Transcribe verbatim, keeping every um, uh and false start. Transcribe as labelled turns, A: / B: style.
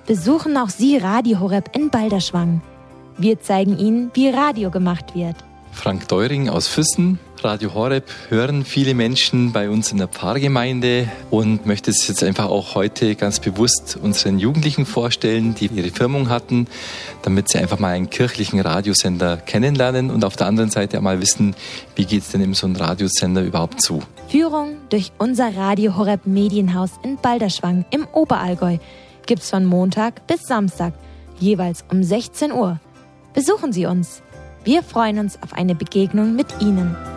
A: besuchen auch Sie Radio Horeb in Balderschwang. Wir zeigen Ihnen, wie Radio gemacht wird.
B: Frank Deuring aus Füssen. Radio Horeb hören viele Menschen bei uns in der Pfarrgemeinde und möchte es jetzt einfach auch heute ganz bewusst unseren Jugendlichen vorstellen, die ihre Firmung hatten, damit sie einfach mal einen kirchlichen Radiosender kennenlernen und auf der anderen Seite auch mal wissen, wie geht es denn in so einem Radiosender überhaupt zu.
A: Führung durch unser Radio Horeb Medienhaus in Balderschwang im Oberallgäu gibt's von Montag bis Samstag, jeweils um sechzehn Uhr. Besuchen Sie uns. Wir freuen uns auf eine Begegnung mit Ihnen.